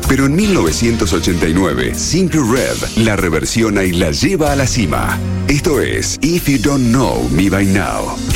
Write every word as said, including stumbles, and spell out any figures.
Pero en mil novecientos ochenta y nueve, Simply Red la reversiona y la lleva a la cima. Esto es If You Don't Know Me By Now.